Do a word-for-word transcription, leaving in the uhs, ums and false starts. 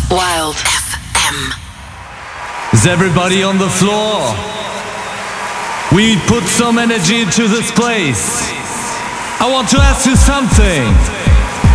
Wild F M. Is everybody on the floor? We put some energy into this place. I want to ask you something.